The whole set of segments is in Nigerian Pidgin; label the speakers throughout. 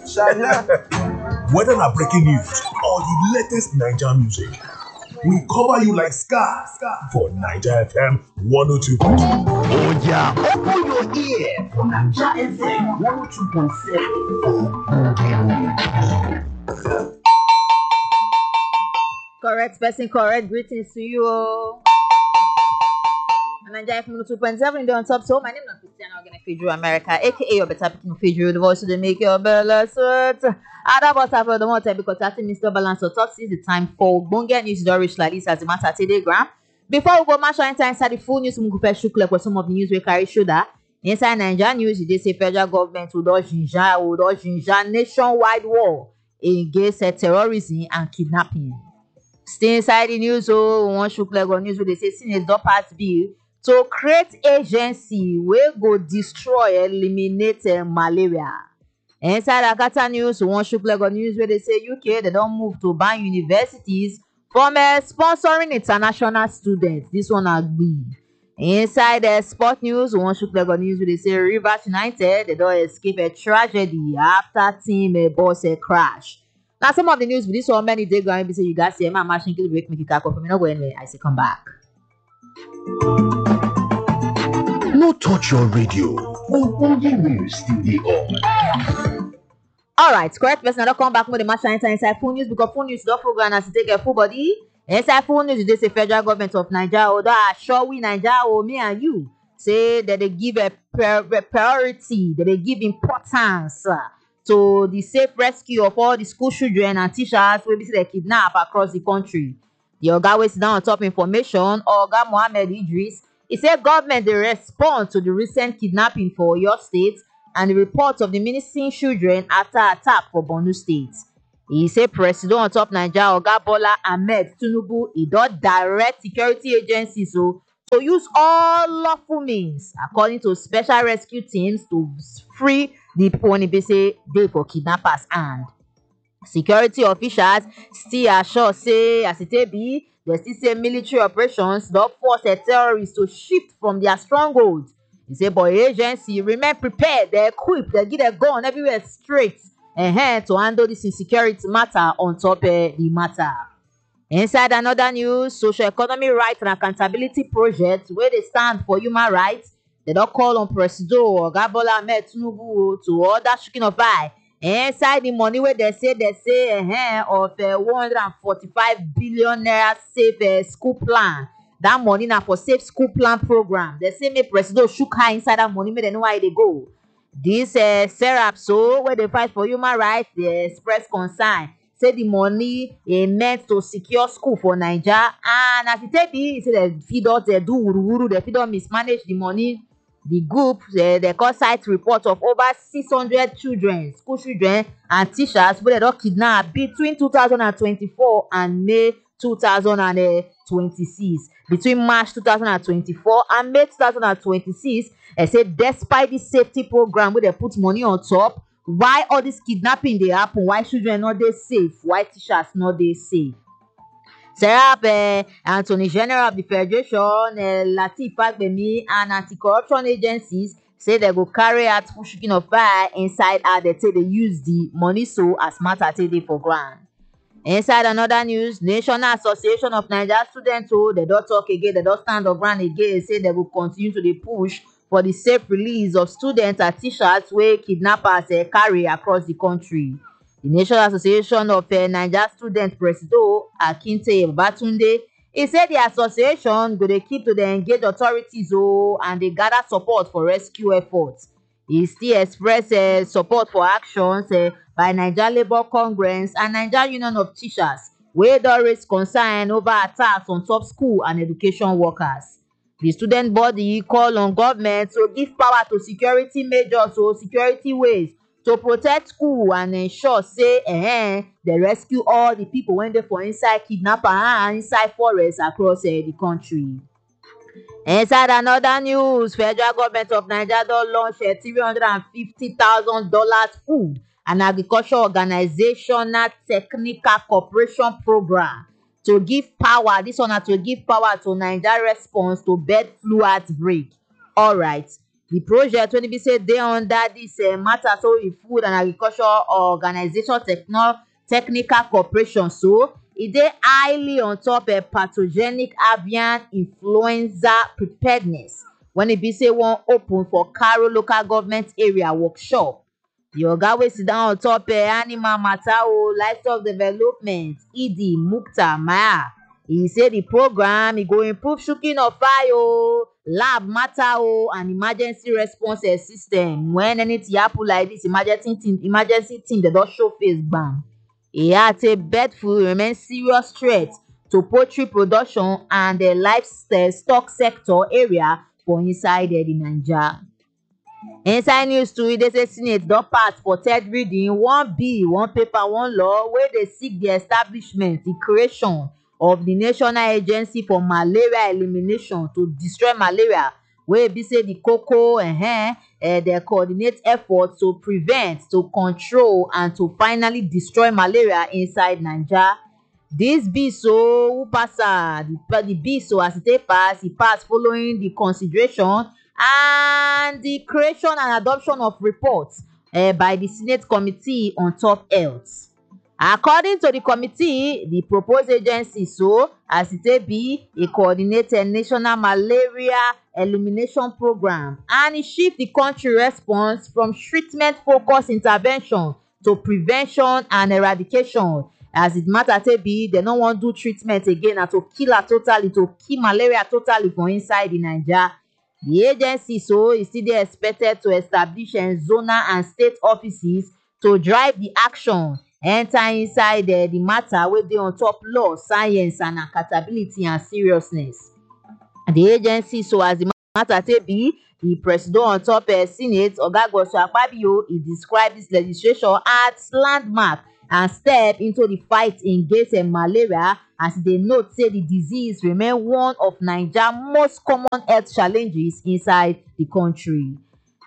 Speaker 1: Shala.
Speaker 2: Whether na breaking news or the latest Naija music, we cover you like Scar for Naija FM 102.2.
Speaker 3: Oh yeah, open your ear for Naija FM 102.7.
Speaker 4: Correct person, correct greetings to you all. Naija FM 2.7 on top. So my name is Christiana Ogenefeju America, aka your better picking Feju, the voice of the make your bella sweat. Other boss have the more time because I think Mr. Balance or talks is the time for Bonga news don't reach like this as a matter telegram. Before we go match inside the full news, we go first look like some of the news we carry shoulder. Inside Nigeria news, they say federal government would ginger nationwide war against terrorism and kidnapping. Stay inside the news, so one shook leg on news where they say Senate don pass bill to create agency wey go destroy, eliminate malaria. Inside Akata news, one shook leg on news where they say UK they don move to ban universities from sponsoring international students. This one agree. Inside sport news, one shook leg on news where they say Rivers United they don escape a tragedy after team bus crash. Now some of the news with this one many days going be say you guys see my machine kill break make it up for me. No go anywhere. I say come back.
Speaker 3: No touch your radio. Ogbonge news still dey on.
Speaker 4: Alright, correct person. I don't come back with the match inside full news because full news don't program as to take a full body. Inside full news, they say federal government of Nigeria, although sure we Nigeria or me and you say that they give a priority, that they give importance to the safe rescue of all the school children and teachers wey be say they kidnap across the country. The oga wey sit down on top information, Oga Mohammed Idris, he said government dey respond to the recent kidnapping for Oyo State and the reports of the missing children after attack for Borno State. He said President on top Nigeria, Oga Bola Ahmed Tinubu, he don direct security agencies to use all lawful means according to special rescue teams to free the people when they say they for kidnappers and security officials still assure say as it be they still say military operations don force terrorists to shift from their strongholds. He say but agency remain prepared, they equipped, they give a gun everywhere straight to handle this insecurity matter on top the matter. Inside another news, social economy rights and accountability project where they stand for human rights, they don't call on President Oga Bola Ahmed Tinubu to order shaking of eye inside the money where they say of 145 billion naira safe school plan. That money now for safe school plan program. They say make President shook eye inside that money, make they know why they go. This Serap so where they fight for human rights, they express concern. Say the money meant to secure school for Naija, and as it be, say they feed out, they do wuru, they feed out mismanage the money. The group they call site report of over 600 children, school children and teachers where they don kidnap between 2024 and May 2026. Between March 2024 and May 2026, I say despite the safety program where they put money on top, why all this kidnapping they happen? Why children not they safe? Why teachers not they safe? Serap Attorney General of the Federation, Lateef Fagbemi, and anti-corruption agencies say they go carry out pushing of fire inside how they say they use the money so as matter take for ground. Inside another news, National Association of Nigeria Students, they don't talk again, they don't stand up ground again, say they will continue to the push for the safe release of students and teachers where kidnappers carry across the country. The National Association of Nigeria Students President Akinte Babatunde, he said the association go dey keep to the engaged authorities and they gather support for rescue efforts. He still expressed support for actions by Nigeria Labour Congress and Nigeria Union of Teachers wey don raise concern over attacks on top school and education workers. The student body call on government to give power to security measures or security ways to protect school and ensure say they rescue all the people when they for inside kidnapper and inside forest across the country. Inside another news, federal government of Nigeria don launch a $350,000 food and agriculture organizational technical cooperation program to give power. To give power to Nigeria response to bird flu outbreak. All right. The project when be say they under this matter so the Food and Agriculture Organization Technical Corporation so it dey highly on top pathogenic avian influenza preparedness when it be say one open for Karo local government area workshop. The oga wey sit down on top animal matter livestock development Idi Mukta Maya. He say the program go improve shooking of fire lab matter and emergency response system when anything happen like this emergency team they don show face bam. He add say bird flu remain serious threat to poultry production and the livestock sector area for inside the Naija. Inside news too, they say Senate don pass for third reading one bill, one paper, one law wey dey seek the establishment, the creation of the National Agency for Malaria Elimination to destroy malaria wey be say the koko dey coordinate efforts to prevent, to control and to finally destroy malaria inside Naija. This bill so who pass the bill so as e take pass, e pass following the consideration and the creation and adoption of reports by the Senate Committee on Top Health. According to the committee, the proposed agency so as it be a coordinated national malaria elimination program and it shift the country response from treatment-focused intervention to prevention and eradication. As it matter be, they no wan do treatment again and to kill her totally, to kill malaria totally for inside the Naija. The agency so is still dey expected to establish zonal and state offices to drive the action, enter inside the matter wey dey on top law, science and accountability and seriousness. The agency so as the matter be, the president on top Senate Oga Godson Akpabio, he described this legislation as landmark and step into the fight against malaria as they note say the disease remain one of Nigeria's most common health challenges inside the country.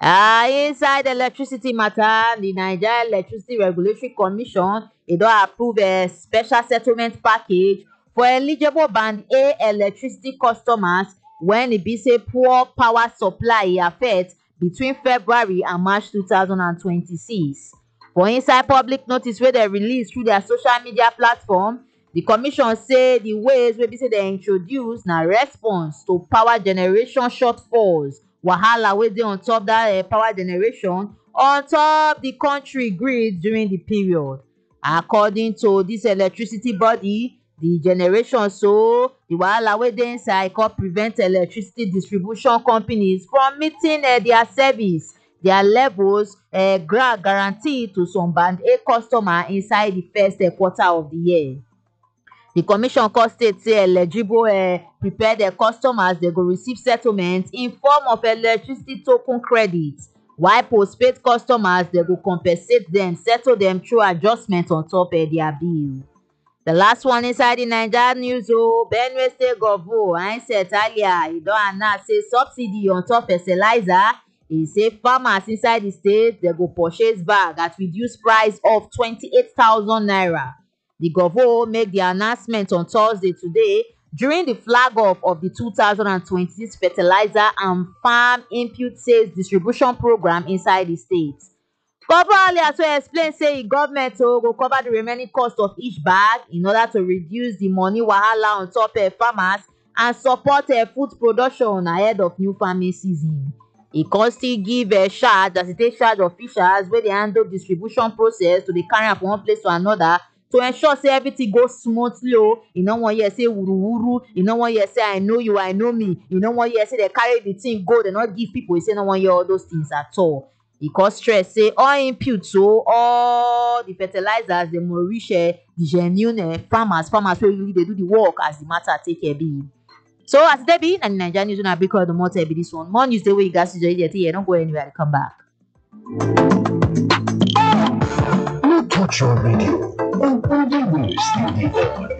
Speaker 4: Inside the electricity matter, the Nigeria Electricity Regulatory Commission don approve a special settlement package for eligible band A electricity customers when it be say poor power supply affect between February and March 2026. For inside public notice wey they release through their social media platform, the commission say the ways wey be say they introduce na response to power generation shortfalls, wahala wey dey on top that power generation on top the country grid during the period. According to this electricity body, the generation so the wahala wey dey inside can prevent electricity distribution companies from meeting their service, their levels guaranteed to some band A customer inside the first quarter of the year. The commission state say eligible prepared customers they go receive settlement in form of electricity token credits, while postpaid customers they go compensate them, settle them through adjustment on top their bill. The last one inside the Nigeria news Benue State Governor I said earlier, he don announce say subsidy on top fertilizer. He say farmers inside the state they go purchase bag at reduced price of 28,000 naira. The governor make the announcement on Thursday today during the flag off of the 2026 fertilizer and farm input sales distribution program inside the state. Governor alias explain say the government go cover the remaining cost of each bag in order to reduce the money wahala on top farmers and support food production ahead of new farming season. E con still give charge as e take charge officials wey dey handle distribution process to dey carry am from one place to another to ensure say everything goes smoothly. You no wan hear say wuru, you no wan hear say I know you, I know me, you no wan hear say they carry the thing go, they not give people. You say no wan hear all those things at all. E cause stress say all inputs all the fertilizers they more reach the genuine farmers wey really dey do the work as the matter take care be. So as they be, and Nigeria news una bring the more be this one. More news the way you guys enjoy it here. Don't go anywhere. Come back.
Speaker 3: No touch your radio. Only news still dey on.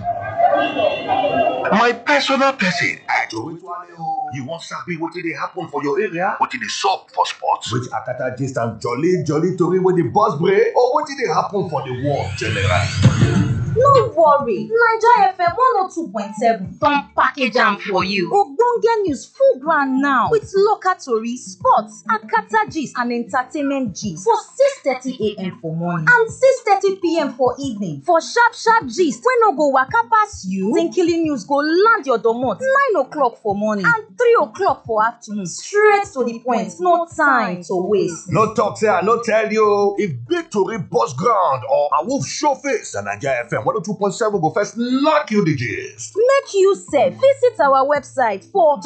Speaker 3: My personal person. You wan sabi wetin dey happen for your area? Wetin dey sup for sports?
Speaker 2: Which akata gist and jolly tori wey dey burst brain or wetin dey happen for the world generally?
Speaker 1: No worry, Naija FM 102.7 don package am for you. Ogbonge news full ground now with local tori, sports, akata gist and entertainment gist for 6:30 a.m. for morning and 6:30 p.m. for evening. For sharp gist wey no go waka pass you, Tinkily news go land your domot 9 o'clock for morning and 3 o'clock for afternoon. Straight to the point, no time to waste.
Speaker 3: No talk say I no tell you. If big tori burst ground or a wolf show face, na Naija FM 102.7 go first knock you the gist.
Speaker 1: Make you sef visit our website for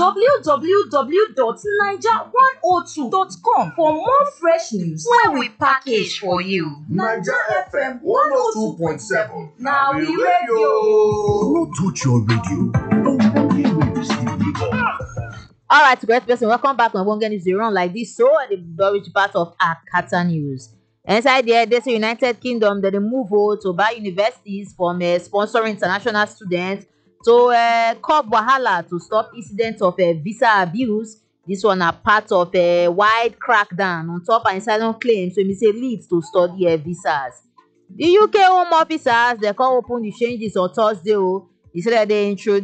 Speaker 1: www.naija102.com for more fresh news wey we package for you.
Speaker 3: Naija FM 102.7
Speaker 1: na we radio.
Speaker 2: No touch your radio. Ogbonge news dey live on.
Speaker 4: All right, great person. Welcome back on Ogbonge News. They run like this. So, the Dorish part of Akata News. Inside there, they say United Kingdom that they move to buy universities from sponsoring international students to curb wahala to stop incidents of visa abuse. This one are part of a wide crackdown on top and asylum claims. So, we say leads to study visas. The UK Home Officers they can open the changes on Thursday. They say that they introduce